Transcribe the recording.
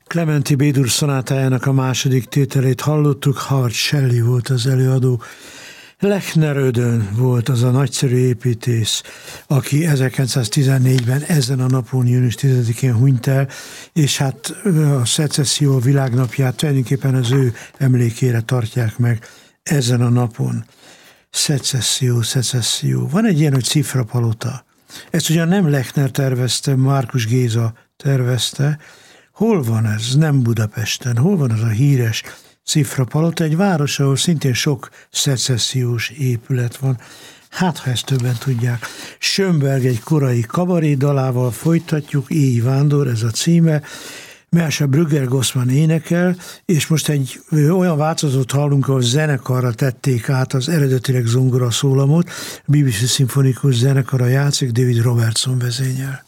Clementi B-dur szonátájának a második tételét hallottuk, Howard Shelley volt az előadó. Lechner Ödön volt az a nagyszerű építész, aki 1914-ben ezen a napon, június 10-én hunyt el, és hát a szecesszió világnapját tulajdonképpen az ő emlékére tartják meg ezen a napon. Szecesszió. Van egy ilyen, hogy Cifrapalota. Ezt ugyan nem Lechner tervezte, Márkus Géza tervezte. Hol van ez? Nem Budapesten. Hol van az a híres Cifrapalota? Egy város, ahol szintén sok szecessziós épület van. Hát, ha ezt többen tudják. Schönberg egy korai kabaré dalával folytatjuk, Éj Vándor, ez a címe. Merse Brügger Gossman énekel, és most egy olyan változatot hallunk, ahol zenekarra tették át az eredetileg zongora szólamot, BBC szimfonikus zenekara játszik, David Robertson vezényel.